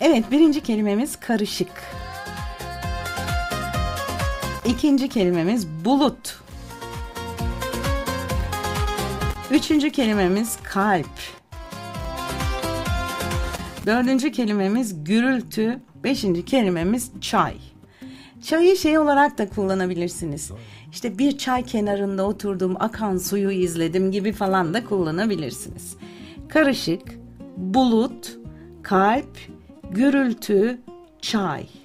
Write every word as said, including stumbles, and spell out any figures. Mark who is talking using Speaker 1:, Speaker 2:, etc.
Speaker 1: Evet, birinci kelimemiz karışık. İkinci kelimemiz bulut. Üçüncü kelimemiz kalp. Dördüncü kelimemiz gürültü. Beşinci kelimemiz çay. Çayı şey olarak da kullanabilirsiniz. İşte bir çay kenarında oturdum, akan suyu izledim gibi falan da kullanabilirsiniz. Karışık, bulut, kalp, gürültü, çay.